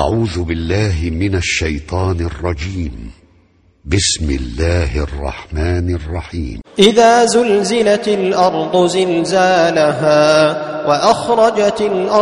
أعوذ بالله من الشيطان الرجيم. بسم الله الرحمن الرحيم. إذا زلزلت الأرض زلزالها وأخرجت الأرض